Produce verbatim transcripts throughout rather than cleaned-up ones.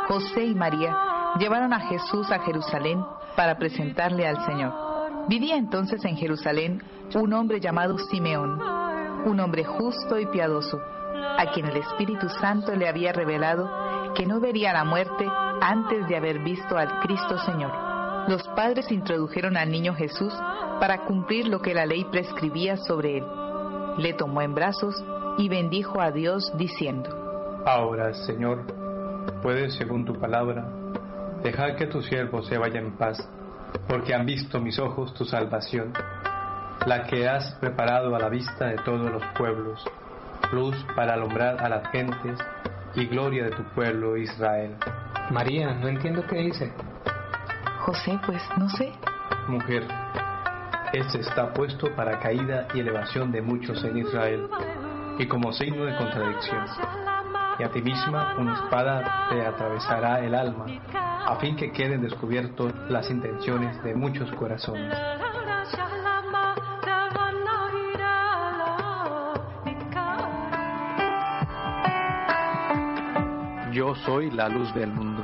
José y María llevaron a Jesús a Jerusalén para presentarle al Señor. Vivía entonces en Jerusalén un hombre llamado Simeón, un hombre justo y piadoso, a quien el Espíritu Santo le había revelado que no vería la muerte antes de haber visto al Cristo Señor. Los padres introdujeron al niño Jesús para cumplir lo que la ley prescribía sobre él. Le tomó en brazos y bendijo a Dios diciendo: Ahora, Señor, puedes, según tu palabra, dejar que tu siervo se vaya en paz, porque han visto mis ojos tu salvación, la que has preparado a la vista de todos los pueblos, luz para alumbrar a las gentes y gloria de tu pueblo Israel. María, no entiendo qué dice. José, pues no sé. Mujer, este está puesto para caída y elevación de muchos en Israel, y como signo de contradicción. Y a ti misma una espada te atravesará el alma, a fin que queden descubiertas las intenciones de muchos corazones. Yo soy la luz del mundo.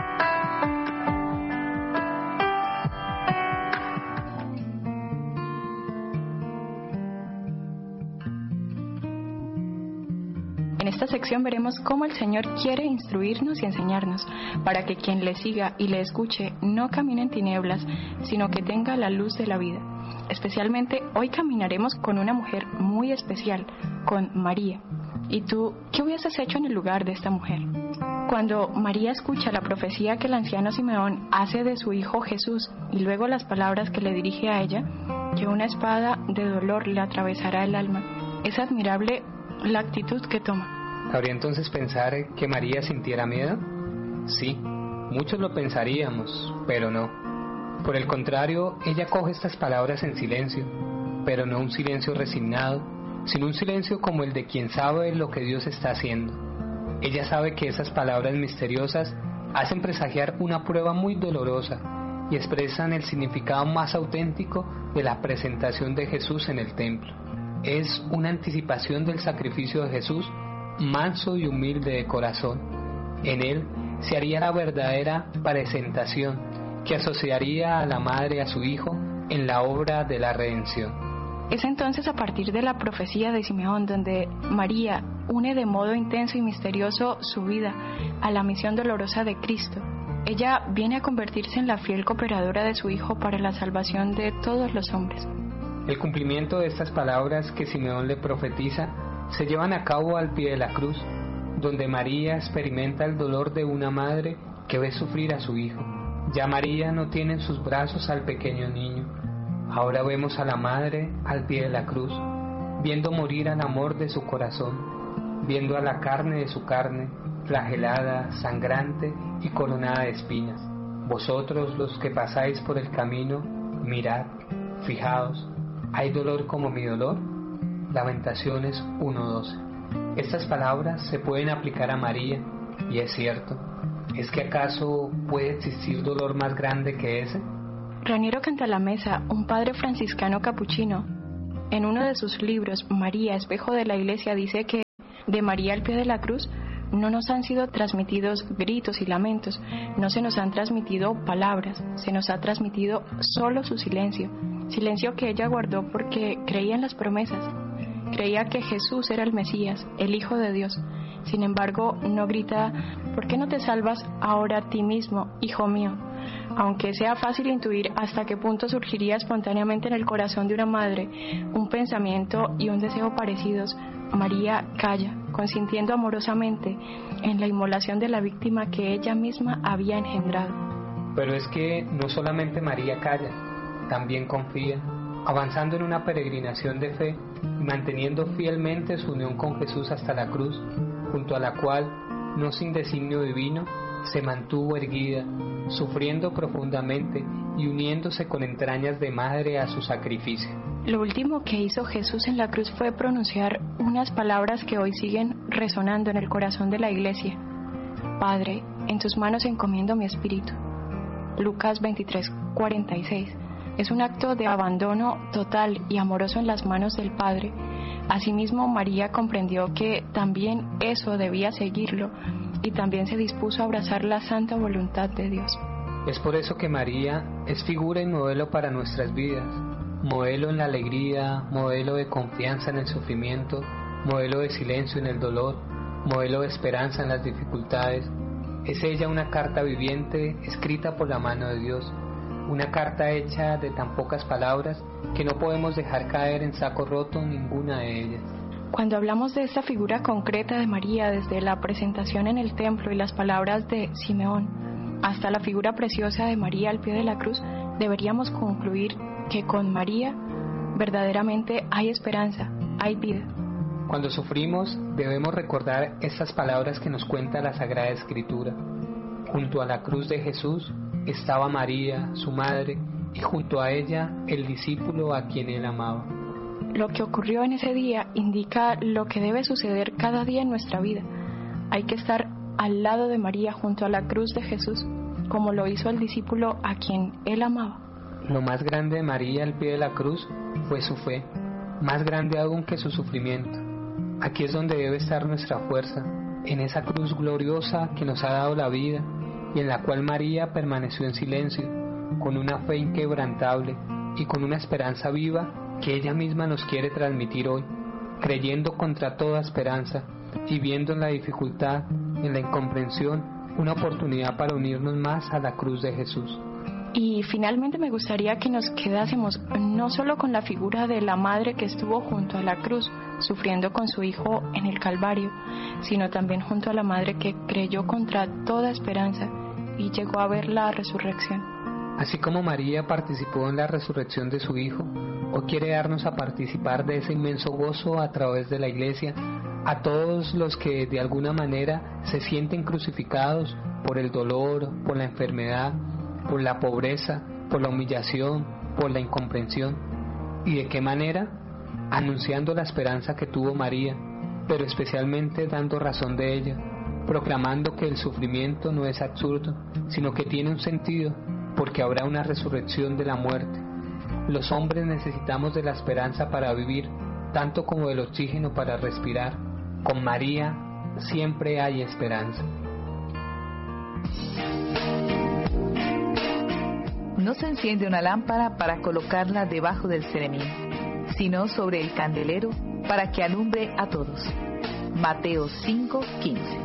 En esta sección veremos cómo el Señor quiere instruirnos y enseñarnos, para que quien le siga y le escuche no camine en tinieblas, sino que tenga la luz de la vida. Especialmente hoy caminaremos con una mujer muy especial, con María. ¿Y tú qué hubieses hecho en el lugar de esta mujer? Cuando María escucha la profecía que el anciano Simeón hace de su hijo Jesús y luego las palabras que le dirige a ella, que una espada de dolor le atravesará el alma, es admirable la actitud que toma. ¿Habría entonces pensar que María sintiera miedo? Sí, muchos lo pensaríamos, pero no. Por el contrario, ella coge estas palabras en silencio, pero no un silencio resignado, sino un silencio como el de quien sabe lo que Dios está haciendo. Ella sabe que esas palabras misteriosas hacen presagiar una prueba muy dolorosa y expresan el significado más auténtico de la presentación de Jesús en el templo. Es una anticipación del sacrificio de Jesús, manso y humilde de corazón. En él se haría la verdadera presentación que asociaría a la madre a su hijo en la obra de la redención. Es entonces a partir de la profecía de Simeón donde María une de modo intenso y misterioso su vida a la misión dolorosa de Cristo. Ella viene a convertirse en la fiel cooperadora de su Hijo para la salvación de todos los hombres. El cumplimiento de estas palabras que Simeón le profetiza se llevan a cabo al pie de la cruz, donde María experimenta el dolor de una madre que ve sufrir a su hijo. Ya María no tiene en sus brazos al pequeño niño. Ahora vemos a la madre al pie de la cruz, viendo morir al amor de su corazón, viendo a la carne de su carne, flagelada, sangrante y coronada de espinas. Vosotros los que pasáis por el camino, mirad, fijaos, ¿hay dolor como mi dolor? Lamentaciones uno doce. Estas palabras se pueden aplicar a María, y es cierto. ¿Es que acaso puede existir dolor más grande que ese? Raniero Cantalamessa, un padre franciscano capuchino, en uno de sus libros, María, espejo de la Iglesia, dice que de María al pie de la cruz no nos han sido transmitidos gritos y lamentos, no se nos han transmitido palabras, se nos ha transmitido solo su silencio, silencio que ella guardó porque creía en las promesas, creía que Jesús era el Mesías, el Hijo de Dios. Sin embargo, no grita: ¿por qué no te salvas ahora a ti mismo, hijo mío? Aunque sea fácil intuir hasta qué punto surgiría espontáneamente en el corazón de una madre un pensamiento y un deseo parecidos, María calla, consintiendo amorosamente en la inmolación de la víctima que ella misma había engendrado. Pero es que no solamente María calla, también confía, avanzando en una peregrinación de fe y manteniendo fielmente su unión con Jesús hasta la cruz, junto a la cual, no sin designio divino, se mantuvo erguida, sufriendo profundamente y uniéndose con entrañas de madre a su sacrificio. Lo último que hizo Jesús en la cruz fue pronunciar unas palabras que hoy siguen resonando en el corazón de la Iglesia: Padre, en tus manos encomiendo mi espíritu. Lucas veintitrés, cuarenta y seis. es un acto de abandono total y amoroso en las manos del Padre. Asimismo, María comprendió que también eso debía seguirlo y también se dispuso a abrazar la santa voluntad de Dios. Es por eso que María es figura y modelo para nuestras vidas, modelo en la alegría, modelo de confianza en el sufrimiento, modelo de silencio en el dolor, modelo de esperanza en las dificultades. Es ella una carta viviente escrita por la mano de Dios, una carta hecha de tan pocas palabras que no podemos dejar caer en saco roto ninguna de ellas. Cuando hablamos de esta figura concreta de María, desde la presentación en el templo y las palabras de Simeón, hasta la figura preciosa de María al pie de la cruz, deberíamos concluir que con María verdaderamente hay esperanza, hay vida. Cuando sufrimos, debemos recordar estas palabras que nos cuenta la Sagrada Escritura. Junto a la cruz de Jesús estaba María, su madre, y junto a ella el discípulo a quien él amaba. Lo que ocurrió en ese día indica lo que debe suceder cada día en nuestra vida. Hay que estar al lado de María junto a la cruz de Jesús, como lo hizo el discípulo a quien él amaba. Lo más grande de María al pie de la cruz fue su fe, más grande aún que su sufrimiento. Aquí es donde debe estar nuestra fuerza, en esa cruz gloriosa que nos ha dado la vida y en la cual María permaneció en silencio, con una fe inquebrantable y con una esperanza viva que ella misma nos quiere transmitir hoy, creyendo contra toda esperanza y viendo en la dificultad, en la incomprensión, una oportunidad para unirnos más a la cruz de Jesús. Y finalmente me gustaría que nos quedásemos no solo con la figura de la madre que estuvo junto a la cruz, sufriendo con su hijo en el Calvario, sino también junto a la madre que creyó contra toda esperanza y llegó a ver la resurrección. Así como María participó en la resurrección de su hijo, hoy quiere darnos a participar de ese inmenso gozo a través de la Iglesia, a todos los que de alguna manera se sienten crucificados por el dolor, por la enfermedad, por la pobreza, por la humillación, por la incomprensión. ¿Y de qué manera? Anunciando la esperanza que tuvo María, pero especialmente dando razón de ella, proclamando que el sufrimiento no es absurdo, sino que tiene un sentido, porque habrá una resurrección de la muerte. Los hombres necesitamos de la esperanza para vivir, tanto como del oxígeno para respirar. Con María siempre hay esperanza. No se enciende una lámpara para colocarla debajo del ceremín, sino sobre el candelero para que alumbre a todos. Mateo cinco quince.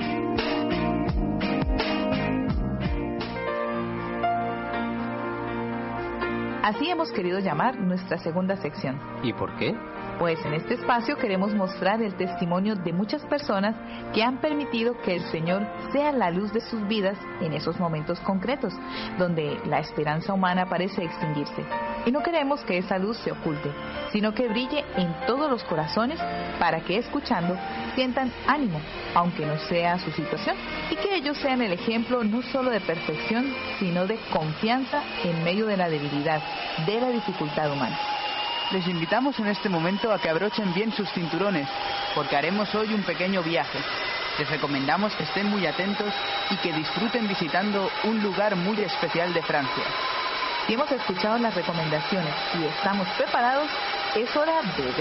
Así hemos querido llamar nuestra segunda sección. ¿Y por qué? Pues en este espacio queremos mostrar el testimonio de muchas personas que han permitido que el Señor sea la luz de sus vidas en esos momentos concretos, donde la esperanza humana parece extinguirse. Y no queremos que esa luz se oculte, sino que brille en todos los corazones para que, escuchando, sientan ánimo, aunque no sea su situación, y que ellos sean el ejemplo no solo de perfección, sino de confianza en medio de la debilidad, de la dificultad humana. Les invitamos en este momento a que abrochen bien sus cinturones, porque haremos hoy un pequeño viaje. Les recomendamos que estén muy atentos y que disfruten visitando un lugar muy especial de Francia. Si hemos escuchado las recomendaciones y estamos preparados, es hora de